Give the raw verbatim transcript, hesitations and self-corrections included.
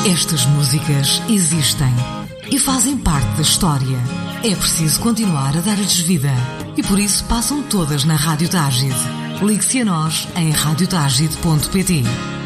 Estas músicas existem e fazem parte da história. É preciso continuar a dar-lhes vida e por isso passam todas na Rádio Tágide. Ligue-se a nós em rádio tágide ponto pt.